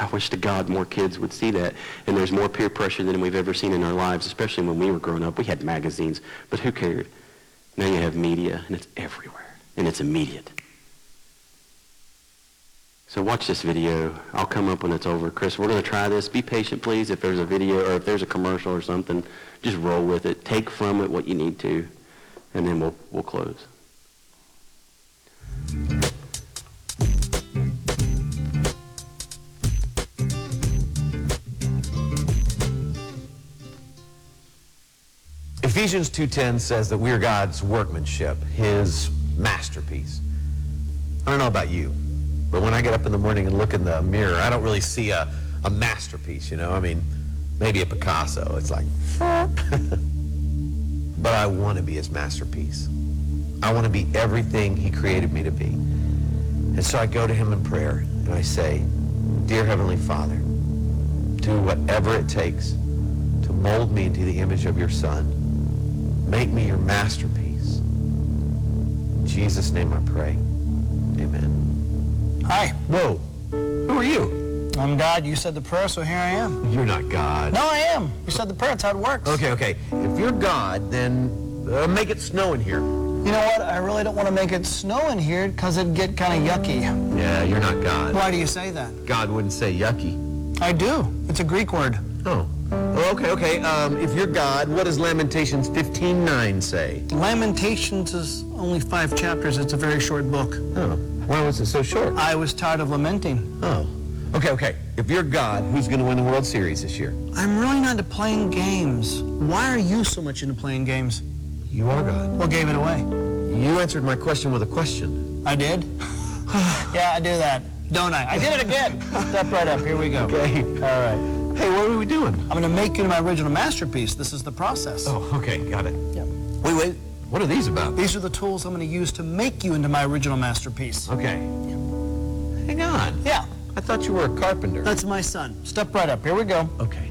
wish to God more kids would see that. And there's more peer pressure than we've ever seen in our lives, especially when we were growing up. We had magazines, but who cared? Now you have media, and it's everywhere, and it's immediate. So watch this video. I'll come up when it's over. Chris, we're going to try this. Be patient, please. If there's a video or if there's a commercial or something, just roll with it. Take from it what you need to, and then we'll close. Ephesians 2:10 says that we are God's workmanship, his masterpiece. I don't know about you, but when I get up in the morning and look in the mirror, I don't really see a masterpiece, you know? I mean, maybe a Picasso. It's like, but I want to be his masterpiece. I want to be everything he created me to be. And so I go to him in prayer, and I say, Dear Heavenly Father, do whatever it takes to mold me into the image of your Son. Make me your masterpiece. In Jesus' name I pray. Amen. Hi. Whoa. Who are you? I'm God. You said the prayer, so here I am. You're not God. No, I am. You said the prayer. That's how it works. Okay. If you're God, then make it snow in here. You know what? I really don't want to make it snow in here because it'd get kind of yucky. Yeah, you're not God. Why do you say that? God wouldn't say yucky. I do. It's a Greek word. Oh. Okay. If you're God, what does Lamentations 15:9 say? Lamentations is only 5 chapters. It's a very short book. Oh. Why was it so short? I was tired of lamenting. Oh. Okay. If you're God, who's going to win the World Series this year? I'm really not into playing games. Why are you so much into playing games? You are God. What gave it away? You answered my question with a question. I did? Yeah, I do that. Don't I? I did it again. Step right up. Here we go. Okay. All right. Hey, what are we doing? I'm going to make you my original masterpiece. This is the process. Oh, okay. Got it. Yeah. Wait. What are these about? These are the tools I'm going to use to make you into my original masterpiece. Okay. Hang on. Yeah. I thought you were a carpenter. That's my son. Step right up. Here we go. Okay.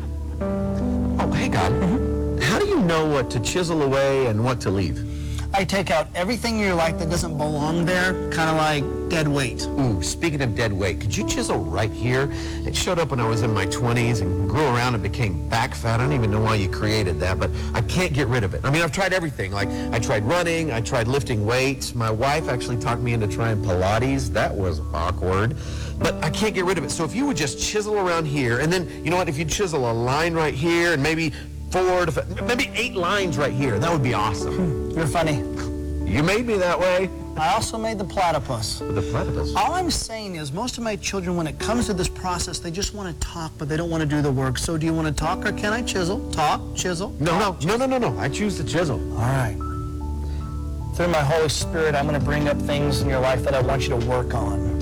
Oh, hang on. How do you know what to chisel away and what to leave? I take out everything in your life that doesn't belong there, kind of like dead weight. Ooh, speaking of dead weight, could you chisel right here? It showed up when I was in my 20s and grew around and became back fat. I don't even know why you created that, but I can't get rid of it. I mean, I've tried everything. Like, I tried running, I tried lifting weights. My wife actually talked me into trying Pilates. That was awkward. But I can't get rid of it. So if you would just chisel around here, and then, you know what, if you chisel a line right here, and maybe 4 to 5, maybe 8 lines right here, that would be awesome. You're funny. You made me that way. I also made the platypus. The platypus? All I'm saying is most of my children, when it comes to this process, they just want to talk, but they don't want to do the work. So do you want to talk or can I chisel? Talk, chisel. No. I choose the chisel. All right. Through my Holy Spirit, I'm going to bring up things in your life that I want you to work on.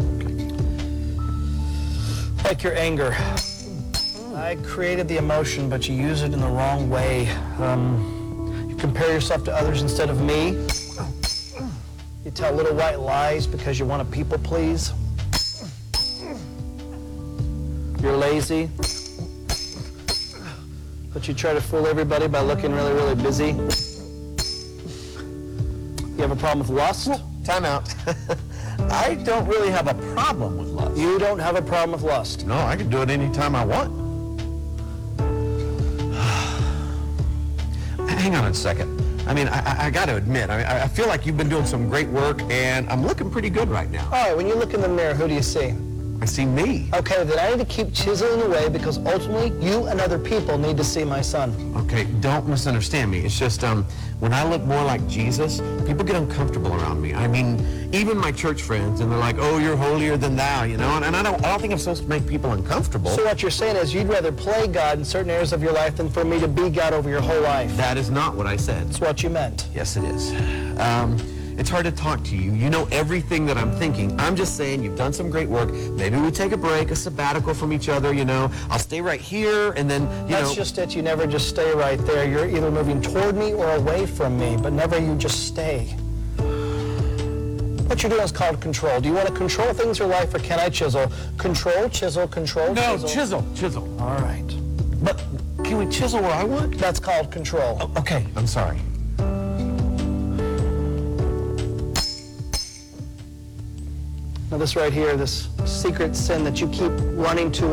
Like your anger. I created the emotion, but you use it in the wrong way. You compare yourself to others instead of me. You tell little white lies because you want to people please. You're lazy, but you try to fool everybody by looking really, really busy. You have a problem with lust? Time out. I don't really have a problem with lust. You don't have a problem with lust. No, I can do it anytime I want. Hang on a second. I mean, I got to admit, I feel like you've been doing some great work, and I'm looking pretty good right now. All right, when you look in the mirror, who do you see? I see me. Okay, then I need to keep chiseling away because ultimately you and other people need to see my son. Okay, don't misunderstand me. It's just when I look more like Jesus, people get uncomfortable around me. I mean, even my church friends, and they're like, "Oh, you're holier than thou," you know. And I don't think I'm supposed to make people uncomfortable. So what you're saying is you'd rather play God in certain areas of your life than for me to be God over your whole life. That is not what I said. That's what you meant. Yes, it is. It's hard to talk to you. You know everything that I'm thinking. I'm just saying you've done some great work. Maybe we take a break, a sabbatical from each other, you know. I'll stay right here, and then, That's just it. You never just stay right there. You're either moving toward me or away from me, but never you just stay. What you're doing is called control. Do you want to control things in your life, or can I chisel? Control, chisel, control, No, chisel. chisel. All right. But can we chisel where I want? That's called control. Oh, okay, I'm sorry. Now this right here, this secret sin that you keep running to